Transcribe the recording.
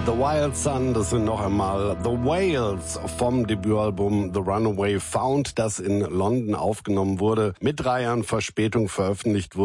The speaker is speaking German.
The Wild Sun, das sind noch einmal The Whales vom Debütalbum The Runaway Found, das in London aufgenommen wurde, mit 3 Jahren Verspätung veröffentlicht wurde.